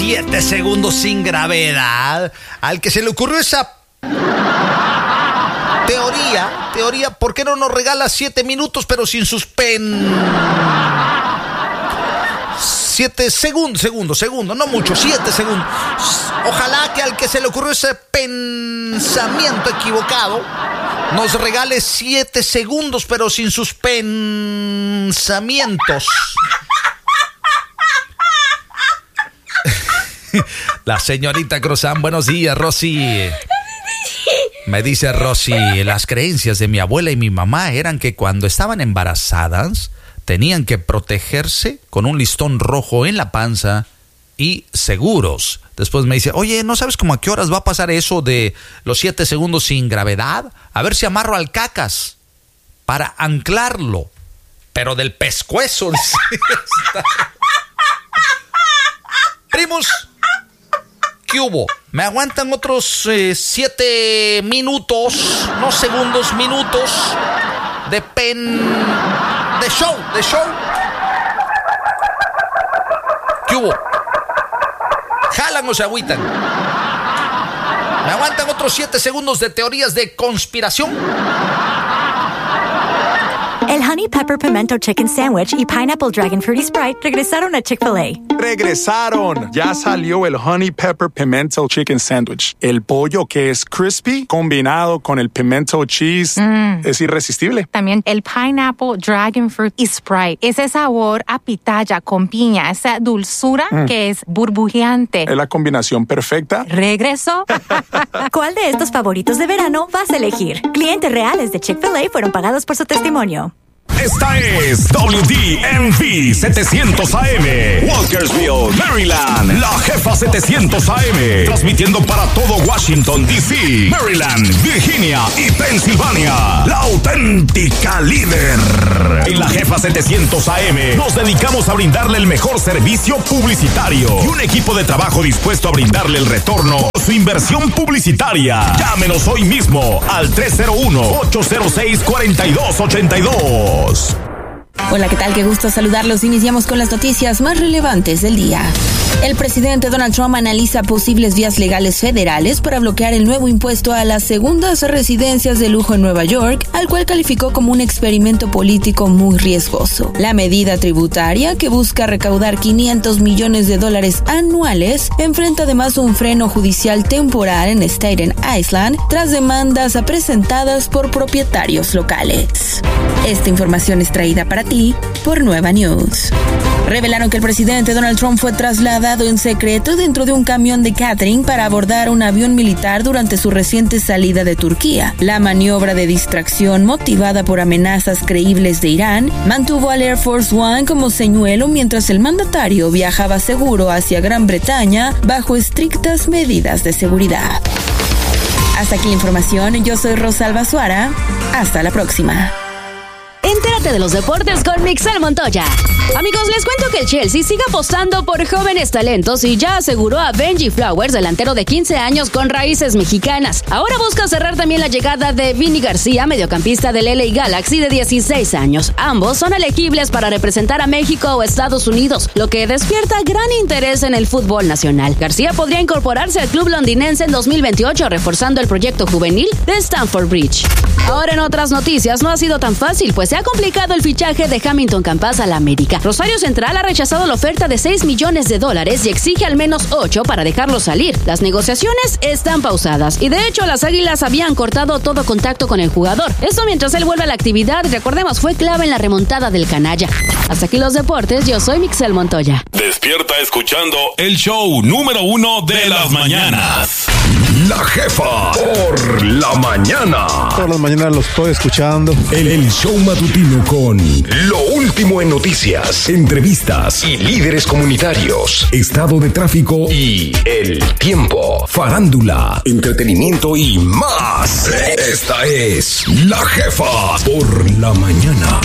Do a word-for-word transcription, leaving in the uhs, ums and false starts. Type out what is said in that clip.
siete segundos sin gravedad. Al que se le ocurrió esa teoría, teoría, ¿por qué no nos regala siete minutos pero sin suspen? Siete segundos, segundos, segundos, no mucho, siete segundos. Ojalá que al que se le ocurrió ese pensamiento equivocado nos regale siete segundos pero sin sus pensamientos. La señorita Cruzán, buenos días, Rosy. Me dice Rosy, las creencias de mi abuela y mi mamá eran que cuando estaban embarazadas tenían que protegerse con un listón rojo en la panza y seguros. Después me dice, oye, ¿no sabes cómo a qué horas va a pasar eso de los siete segundos sin gravedad? A ver si amarro al cacas para anclarlo, pero del pescuezo. Primos, ¿qué hubo? ¿Me aguantan otros eh, siete minutos, no segundos, minutos de pen... de show, de show? ¿Qué hubo? ¿Jalan o se agüitan? ¿Me aguantan otros siete segundos de teorías de conspiración? El Honey Pepper Pimento Chicken Sandwich y Pineapple Dragon Fruity Sprite regresaron a Chick-fil-A. ¡Regresaron! Ya salió el Honey Pepper Pimento Chicken Sandwich. El pollo que es crispy combinado con el pimento cheese mm. es irresistible. También el Pineapple Dragon Fruit y Sprite. Ese sabor a pitaya con piña, esa dulzura mm. que es burbujeante. Es la combinación perfecta. ¿Regresó? ¿Cuál de estos favoritos de verano vas a elegir? Clientes reales de Chick-fil-A fueron pagados por su testimonio. Esta es W D M V setecientos A M, Walkersville, Maryland, la jefa setecientos A M, transmitiendo para todo Washington, D C, Maryland, Virginia y Pensilvania, la auténtica líder. En la jefa setecientos A M nos dedicamos a brindarle el mejor servicio publicitario y un equipo de trabajo dispuesto a brindarle el retorno por su inversión publicitaria. Llámenos hoy mismo al tres cero uno, ocho cero seis, cuatro dos ocho dos. Hola, ¿qué tal? Qué gusto saludarlos. Iniciamos con las noticias más relevantes del día. El presidente Donald Trump analiza posibles vías legales federales para bloquear el nuevo impuesto a las segundas residencias de lujo en Nueva York, al cual calificó como un experimento político muy riesgoso. La medida tributaria, que busca recaudar quinientos millones de dólares anuales, enfrenta además un freno judicial temporal en Staten Island tras demandas presentadas por propietarios locales. Esta información es traída para ti por Nueva News. Revelaron que el presidente Donald Trump fue trasladado en secreto dentro de un camión de catering para abordar un avión militar durante su reciente salida de Turquía. La maniobra de distracción, motivada por amenazas creíbles de Irán, mantuvo al Air Force One como señuelo mientras el mandatario viajaba seguro hacia Gran Bretaña bajo estrictas medidas de seguridad. Hasta aquí la información. Yo soy Rosalba Suara. Hasta la próxima. Entérate de los deportes con Mixel Montoya. Amigos, les cuento que el Chelsea sigue apostando por jóvenes talentos y ya aseguró a Benji Flowers, delantero de quince años con raíces mexicanas. Ahora busca cerrar también la llegada de Vini García, mediocampista del L A Galaxy de dieciséis años. Ambos son elegibles para representar a México o Estados Unidos, lo que despierta gran interés en el fútbol nacional. García podría incorporarse al club londinense en dos mil veintiocho, reforzando el proyecto juvenil de Stamford Bridge. Ahora, en otras noticias, no ha sido tan fácil, pues se ha complicado el fichaje de Hamilton Campas a la América. Rosario Central ha rechazado la oferta de seis millones de dólares y exige al menos ocho para dejarlo salir. Las negociaciones están pausadas y de hecho las Águilas habían cortado todo contacto con el jugador. Esto mientras él vuelve a la actividad, recordemos, fue clave en la remontada del canalla. Hasta aquí los deportes, yo soy Mixel Montoya. Despierta escuchando el show número uno de las mañanas. La jefa por la mañana. Todas las mañanas los estoy escuchando. El, el show matutino con lo último en noticias, entrevistas y líderes comunitarios, estado de tráfico y el tiempo, farándula, entretenimiento y más. Esta es la jefa por la mañana.